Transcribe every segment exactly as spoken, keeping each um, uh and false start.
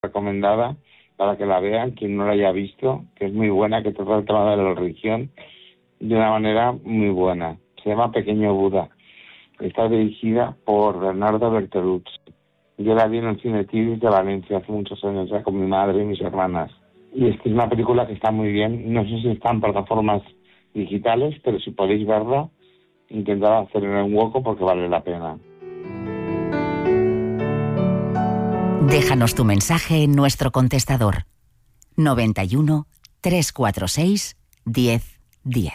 recomendada para que la vean, quien no la haya visto, que es muy buena, que trata el tema de la religión de una manera muy buena. Se llama Pequeño Buda. Está dirigida por Bernardo Bertolucci. Yo la vi en el Cine Tiris de Valencia hace muchos años ya con mi madre y mis hermanas. Y es que es una película que está muy bien. No sé si está en plataformas digitales, pero si podéis verla, intentad hacer un hueco porque vale la pena. Déjanos tu mensaje en nuestro contestador noventa y uno, trescientos cuarenta y seis, diez diez.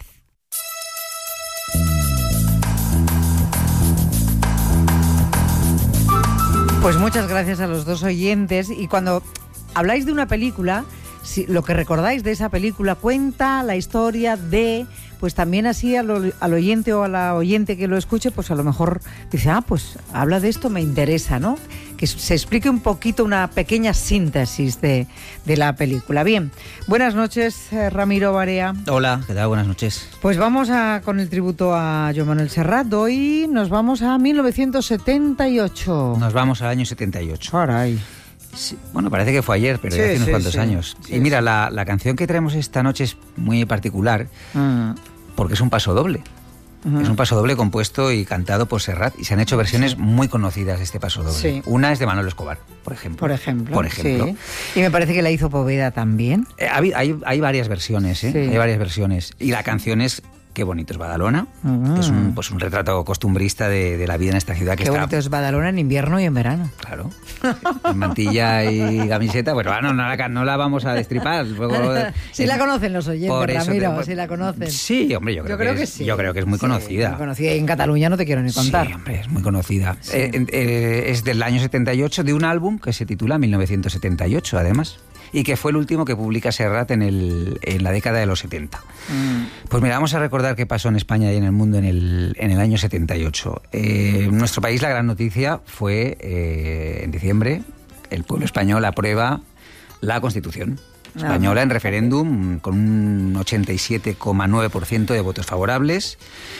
Pues muchas gracias a los dos oyentes. Y cuando habláis de una película, si lo que recordáis de esa película cuenta la historia de, pues también así al, al oyente o a la oyente que lo escuche, pues a lo mejor dice, ah, pues habla de esto, me interesa, ¿no? Que se explique un poquito, una pequeña síntesis de, de la película. Bien, buenas noches, eh, Ramiro Barea. Hola, ¿qué tal? Buenas noches. Pues vamos a, con el tributo a Joan Manuel Serrat. Hoy nos vamos a mil novecientos setenta y ocho. Nos vamos al año setenta y ocho. Caray. Sí, bueno, parece que fue ayer, pero sí, ya hace unos sí, cuantos sí. años. Sí, y mira, sí. la, la canción que traemos esta noche es muy particular Mm. porque es un paso doble. Uh-huh. Es un paso doble compuesto y cantado por Serrat y se han hecho versiones sí. muy conocidas de este paso doble. Sí. Una es de Manolo Escobar, por ejemplo. Por ejemplo. Por ejemplo. Sí. Y me parece que la hizo Poveda también. Eh, hay, hay, hay varias versiones, ¿eh? Sí. Hay varias versiones. Y la canción es Qué bonito es Badalona. Uh-huh. Es un, pues un retrato costumbrista de, de la vida en esta ciudad que Qué está... bonito es Badalona en invierno y en verano. Claro. En mantilla y camiseta, bueno, no, no, la, no la vamos a destripar. Luego, sí eh, la conocen los oyentes, Ramiro, te, sí la conocen. Sí, hombre, yo creo, yo creo que, que es, sí. Yo creo que es muy sí, conocida. Muy conocida. Y en Cataluña no te quiero ni contar. Sí, hombre, es muy conocida. Sí. Eh, eh, es del año setenta y ocho, de un álbum que se titula mil novecientos setenta y ocho, además. Y que fue el último que publica Serrat en, el, en la década de los setenta. Mm. Pues mira, vamos a recordar qué pasó en España y en el mundo en el, en el año setenta y ocho. Eh, en nuestro país la gran noticia fue, eh, en diciembre, el pueblo español aprueba la Constitución española en referéndum con un ochenta y siete coma nueve por ciento de votos favorables.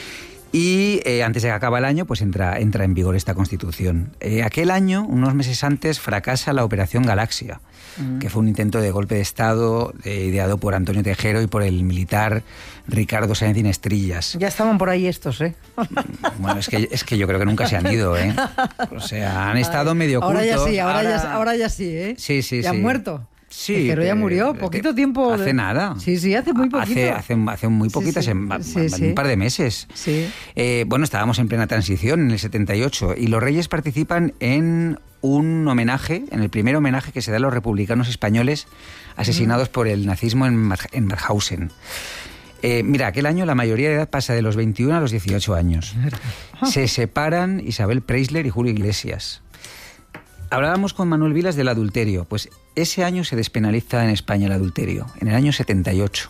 Y eh, antes de que acabe el año, pues entra, entra en vigor esta Constitución. Eh, aquel año, unos meses antes, fracasa la Operación Galaxia, mm. que fue un intento de golpe de Estado eh, ideado por Antonio Tejero y por el militar Ricardo Sáenz Inestrillas. Ya estaban por ahí estos, ¿eh? Bueno, es que, es que yo creo que nunca se han ido, ¿eh? O sea, han estado Ay, medio ocultos. Ahora ya sí, ahora, ahora... Ya, ahora ya sí, ¿eh? Sí, sí, ya sí. han muerto. Sí, pero ya murió, poquito tiempo. Hace de... nada. Sí, sí, hace muy poquito. Hace, hace, hace muy poquito, sí, sí. hace Sí, sí. un par de meses. Sí. Eh, bueno, estábamos en plena transición en el setenta y ocho y los Reyes participan en un homenaje, en el primer homenaje que se da a los republicanos españoles asesinados mm. por el nazismo en, en Mauthausen. Eh, mira, aquel año la mayoría de edad pasa de los veintiuno a los dieciocho años. Se separan Isabel Preisler y Julio Iglesias. Hablábamos con Manuel Vilas del adulterio. Pues ese año se despenaliza en España el adulterio, en el año setenta y ocho.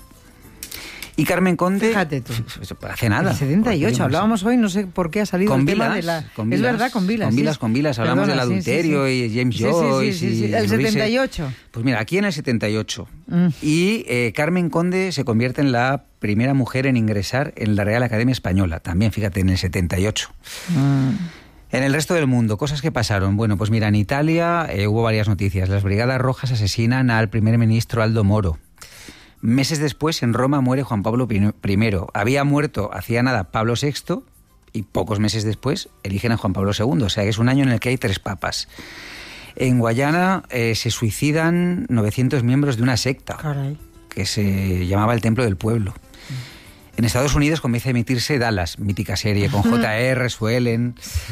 Y Carmen Conde... Fíjate tú. Hace nada. El setenta y ocho, hablábamos hoy, no sé por qué ha salido con el Vilas, tema de la... Con es Vilas, verdad, con Vilas. Con Vilas, sí. con Vilas. Hablamos Perdona, del adulterio sí, sí, sí. y James sí, Joyce sí, sí, sí, sí. y... El Luis, setenta y ocho. Pues mira, aquí en el setenta y ocho. Mm. Y eh, Carmen Conde se convierte en la primera mujer en ingresar en la Real Academia Española. También, fíjate, en el setenta y ocho. Mm. En el resto del mundo, cosas que pasaron. Bueno, pues mira, en Italia eh, hubo varias noticias. Las Brigadas Rojas asesinan al primer ministro Aldo Moro. Meses después, en Roma muere Juan Pablo primero. Había muerto hacía nada Pablo sexto y pocos meses después eligen a Juan Pablo segundo. O sea, que es un año en el que hay tres papas. En Guayana eh, se suicidan novecientos miembros de una secta. Caray. Que se llamaba el Templo del Pueblo. En Estados Unidos comienza a emitirse Dallas, mítica serie, con J R, Suelen...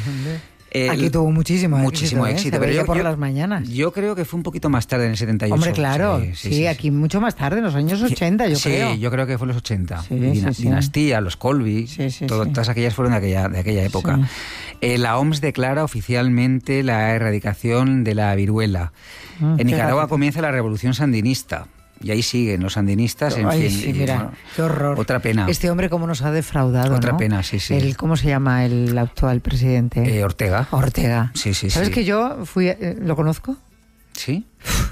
El, Aquí tuvo muchísimo, muchísimo éxito, éxito. ¿eh? Pero yo, por yo, las mañanas. Yo creo que fue un poquito más tarde, en el setenta y ocho. Hombre, claro. Sí, Sí, sí, sí, aquí sí. mucho más tarde, en los años ochenta, yo sí, creo. Sí, yo creo que fue en los ochenta. Sí, Dina, sí, sí. Dinastía, los Colby, sí, sí, todo, sí. todas aquellas fueron de aquella, de aquella época. Sí. Eh, la O M S declara oficialmente la erradicación de la viruela. Mm, en Nicaragua fíjate. Comienza la revolución sandinista. Y ahí siguen los sandinistas, en Ay, fin. Sí, y, mira, bueno, qué horror. Otra pena. Este hombre cómo nos ha defraudado, Otra ¿no? pena, sí, sí. El, ¿Cómo se llama el actual presidente? Eh, Ortega. Ortega. Sí, sí, ¿Sabes sí. que yo fui, eh, lo conozco? ¿Sí? Uf,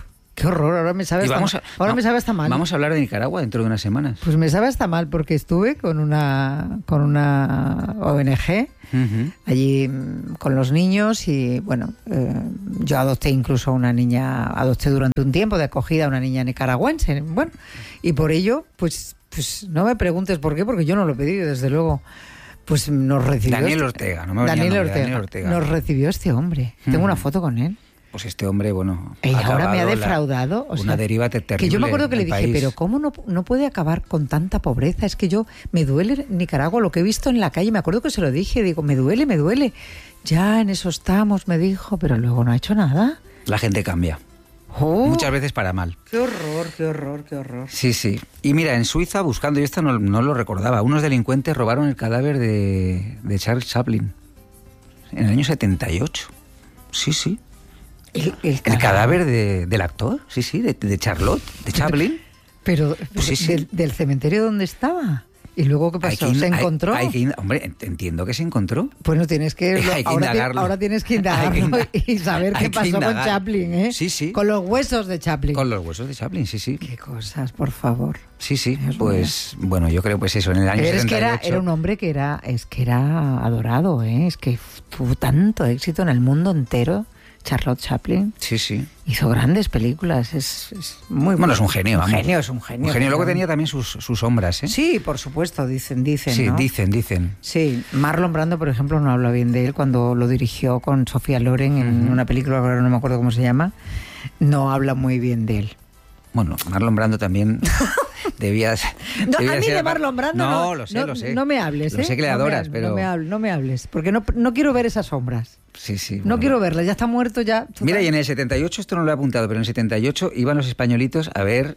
Qué horror, ahora me sabe, Y hasta, vamos mal. a- ahora va- me sabe hasta mal. Vamos a hablar de Nicaragua dentro de unas semanas. Pues me sabe hasta mal porque estuve con una, con una O N G Ujú. allí mm, con los niños y bueno, eh, yo adopté incluso a una niña, adopté durante un tiempo de acogida a una niña nicaragüense, bueno, y por ello, pues, pues no me preguntes por qué, porque yo no lo he pedido, desde luego. Pues nos recibió... Daniel este- Ortega, no me venía el Daniel nombre, Ortega. Daniel Ortega. Nos recibió este hombre. Tengo Mm. una foto con él. Pues este hombre, bueno... Y ha ahora me ha acabado la- defraudado. O una sea, deriva te- terrible. que yo me acuerdo que le del dije, país. pero ¿cómo no, no puede acabar con tanta pobreza? Es que yo, me duele Nicaragua, lo que he visto en la calle. Me acuerdo que se lo dije, digo, me duele, me duele. Ya en eso estamos, me dijo, pero luego no ha hecho nada. La gente cambia. Oh, Muchas veces para mal. qué horror, qué horror, qué horror. Sí, sí. Y mira, en Suiza, buscando, yo esto no, no lo recordaba, unos delincuentes robaron el cadáver de, de Charles Chaplin en el año setenta y ocho. Sí, sí. El, el El cadáver. cadáver de- del actor, sí, sí, de, de Charlotte, de Chaplin. Pero, Pues sí, sí. Del, del cementerio donde estaba. ¿Y luego qué Hay pasó? que in- ¿Se hay- encontró? hay que in- hombre, ent- entiendo que se encontró. Pues no tienes que, Hay que ahora, ti- indagarlo. ahora tienes que Hay que indagarlo inda- y saber hay qué que pasó con indagar. Chaplin, ¿eh? Sí, sí. Con los huesos de Chaplin. Con los huesos de Chaplin, sí, sí. Qué cosas, por favor. Sí, sí. Dios Pues bueno, yo creo pues eso, en el año Pero es que setenta y era, ocho. era un hombre que era, es que era adorado, ¿eh? Es que tuvo tanto éxito en el mundo entero. Charlotte Chaplin Sí, sí. hizo grandes películas, es, es muy Bueno, es un genio, Un vamos. genio, es un genio. Un genio. Luego pero- tenía también sus, sus sombras, ¿eh? Sí, por supuesto, dicen, dicen, Sí, ¿no? dicen, dicen. Sí, Marlon Brando, por ejemplo, no habla bien de él cuando lo dirigió con Sofía Loren en Ujú. una película, ahora no me acuerdo cómo se llama, no habla muy bien de él. Bueno, Marlon Brando también debía, No, debía a mí ser- de Marlon Brando no, no, lo sé, no, lo sé. no me hables, Lo ¿eh? sé que le No me adoras, hables, pero... No me hables, no me hables, porque no, no quiero ver esas sombras. Sí, sí. No bueno. quiero verlas, ya está muerto ya. Mira, y en el setenta y ocho, esto no lo he apuntado, pero en el setenta y ocho iban los españolitos a ver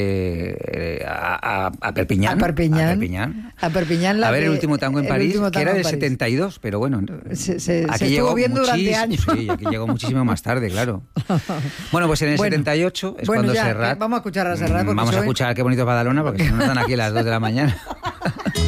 eh, a, a, a Perpiñán. A Perpiñán. A Perpiñán. A Perpiñán la A ver el de- último tango en el París, último que tango era en del París. setenta y dos, pero bueno, Se- se- aquí se llegó estuvo viendo durante muchis- años. Sí, aquí llegó muchísimo más tarde, claro. Bueno, pues en el Bueno, setenta y ocho es bueno, cuando ya, Serrat... que vamos a escuchar a Serrat, Mm, porque Vamos a soy- escuchar Qué bonito es Badalona, porque si no nos dan aquí a las dos de la mañana.